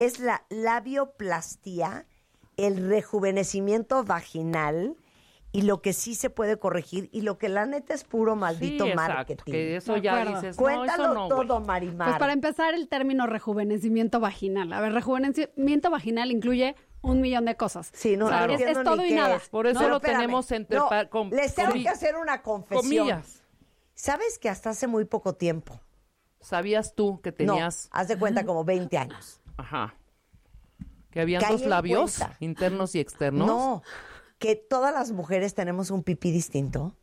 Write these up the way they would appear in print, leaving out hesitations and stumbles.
es la labioplastía, el rejuvenecimiento vaginal y lo que sí se puede corregir y lo que la neta es puro maldito marketing. Que eso ya dices, cuéntalo eso no, todo, güey. Marimar. Pues para empezar, el término rejuvenecimiento vaginal. A ver, rejuvenecimiento vaginal incluye 1,000,000 de cosas. Sí, no, claro. Es todo y nada. Por eso lo tenemos entre... les tengo que hacer una confesión. Comillas. ¿Sabes que hasta hace muy poco tiempo? ¿Sabías tú que tenías...? No, haz de cuenta como 20 años. Ajá. ¿Que habían Caí dos en labios cuenta. internos y externos? No, que todas las mujeres tenemos un pipí distinto.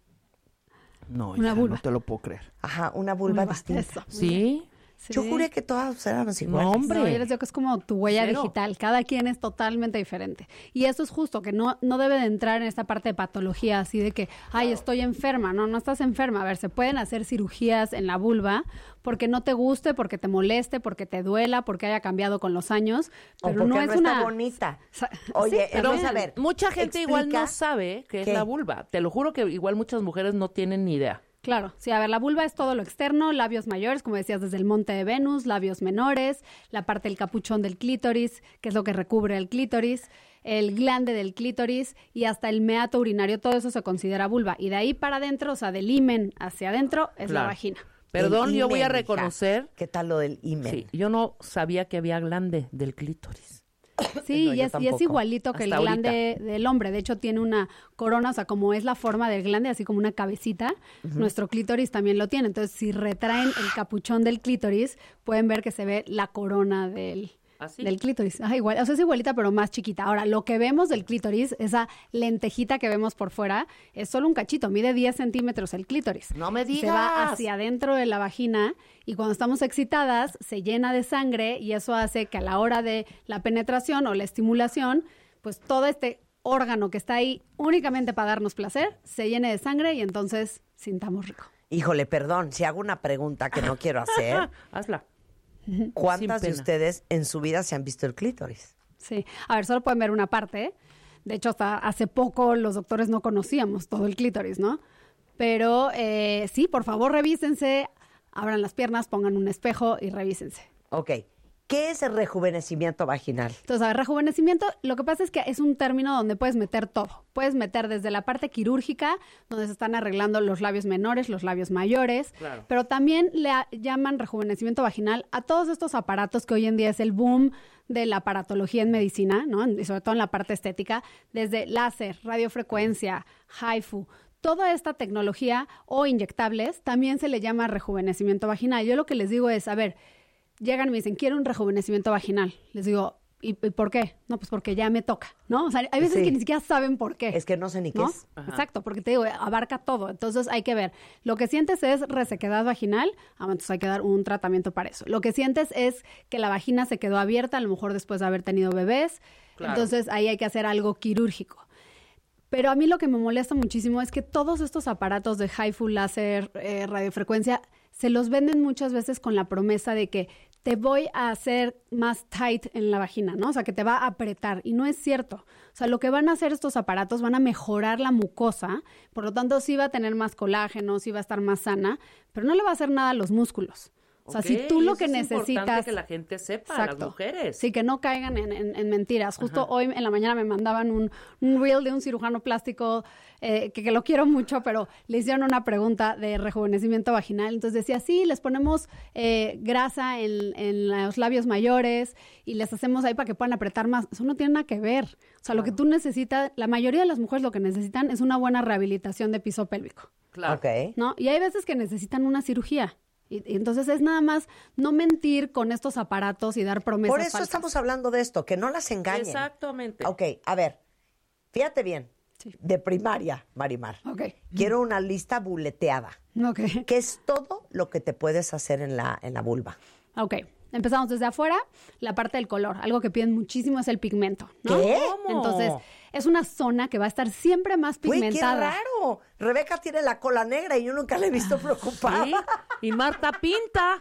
No, Una hija, vulva. no te lo puedo creer. Ajá, una vulva distinta. Eso. ¿Sí? Sí. Yo juré que todas éramos iguales. No, hombre. No, yo les digo que es como tu huella Cero. digital. Cada quien es totalmente diferente. Y eso es justo, que no debe de entrar en esta parte de patología, así de que, ay, estoy enferma. No estás enferma. A ver, se pueden hacer cirugías en la vulva porque no te guste, porque te moleste, porque te duela, porque haya cambiado con los años. O Pero porque no es está una... bonita. Sa- Oye, sí, Pero vamos a ver. mucha gente igual no sabe qué es ¿Qué? la vulva. Te lo juro que igual muchas mujeres no tienen ni idea. Claro, sí, a ver, la vulva es todo lo externo, labios mayores, como decías, desde el monte de Venus, labios menores, la parte del capuchón del clítoris, que es lo que recubre el clítoris, el glande del clítoris y hasta el meato urinario, todo eso se considera vulva. Y de ahí para adentro, o sea, del himen hacia adentro, es la Claro. vagina. Perdón, El yo voy a himen, hija. reconocer... ¿Qué tal lo del himen? Sí, yo no sabía que había glande del clítoris. Sí, No, y yo es tampoco. igualito que el Hasta glande del hombre. De hecho, tiene una corona, o sea, como es la forma del glande, así como una cabecita, nuestro clítoris también lo tiene. Entonces, si retraen el capuchón del clítoris, pueden ver que se ve la corona del ¿Así? Del clítoris. Igual, o sea, es igualita, pero más chiquita. Ahora, lo que vemos del clítoris, esa lentejita que vemos por fuera, es solo un cachito, mide 10 centímetros el clítoris. ¡No me Se va digas! hacia adentro de la vagina y cuando estamos excitadas se llena de sangre y eso hace que a la hora de la penetración o la estimulación, pues todo este órgano que está ahí únicamente para darnos placer, se llene de sangre y entonces sintamos rico. Híjole, perdón, si hago una pregunta que no quiero hacer, Hazla. ¿cuántas Sin de pena. ustedes en su vida se han visto el clítoris? Sí, a ver, solo pueden ver una parte. De hecho, hasta hace poco los doctores no conocíamos todo el clítoris, ¿no? Pero sí, por favor, revísense, abran las piernas, pongan un espejo y revísense. Ok, ¿qué es el rejuvenecimiento vaginal? Entonces, a ver, rejuvenecimiento, lo que pasa es que es un término donde puedes meter todo. Puedes meter desde la parte quirúrgica, donde se están arreglando los labios menores, los labios mayores, Claro. pero también llaman rejuvenecimiento vaginal a todos estos aparatos que hoy en día es el boom de la aparatología en medicina, ¿no? Y sobre todo en la parte estética, desde láser, radiofrecuencia, HIFU. Toda esta tecnología o inyectables también se le llama rejuvenecimiento vaginal. Yo lo que les digo es, a ver, llegan y me dicen, quiero un rejuvenecimiento vaginal. Les digo, ¿y por qué? No, pues porque ya me toca, ¿no? O sea, hay veces Sí. que ni siquiera saben por qué. Es que no sé ni qué ¿no? es. Ajá. Exacto, porque te digo, abarca todo. Entonces hay que ver. Lo que sientes es resequedad vaginal, entonces hay que dar un tratamiento para eso. Lo que sientes es que la vagina se quedó abierta, a lo mejor después de haber tenido bebés. Claro. Entonces ahí hay que hacer algo quirúrgico. Pero a mí lo que me molesta muchísimo es que todos estos aparatos de HIFU, láser, radiofrecuencia, se los venden muchas veces con la promesa de que te voy a hacer más tight en la vagina, ¿no? O sea, que te va a apretar. Y no es cierto. O sea, lo que van a hacer estos aparatos van a mejorar la mucosa. Por lo tanto, sí va a tener más colágeno, sí va a estar más sana, pero no le va a hacer nada a los músculos. O sea, Ok, si tú lo eso que es necesitas... importante que la gente sepa, las Exacto. mujeres. Sí, que no caigan en mentiras. Justo hoy en la mañana me mandaban un reel de un cirujano plástico que lo quiero mucho, pero le hicieron una pregunta de rejuvenecimiento vaginal. Entonces decía, sí, les ponemos grasa en los labios mayores y les hacemos ahí para que puedan apretar más. Eso no tiene nada que ver. O sea, lo que tú necesitas, la mayoría de las mujeres lo que necesitan es una buena rehabilitación de piso pélvico, Claro. Ok. ¿no? Y hay veces que necesitan una cirugía. Y entonces es nada más no mentir con estos aparatos y dar promesas Por eso falsas. estamos hablando de esto, que no las engañen. Exactamente. Ok, a ver, fíjate bien. Sí. De primaria, Marimar. Ok. Quiero una lista buleteada. Ok. ¿Qué es todo lo que te puedes hacer en la vulva? Ok. Empezamos desde afuera, la parte del color. Algo que piden muchísimo es el pigmento, ¿no? ¿Qué? ¿Cómo? Entonces, es una zona que va a estar siempre más Güey, qué pigmentada. raro. Rebeca tiene la cola negra y yo nunca la he visto preocupada. Sí, y Marta pinta.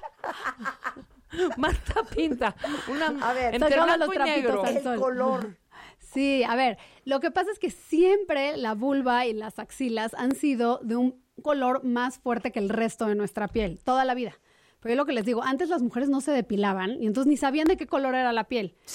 Marta pinta. A ver, entre sacamos blanco los y negro. trapitos al El sol. color. Sí, a ver, lo que pasa es que siempre la vulva y las axilas han sido de un color más fuerte que el resto de nuestra piel, toda la vida. Pero yo lo que les digo, antes las mujeres no se depilaban y entonces ni sabían de qué color era la piel.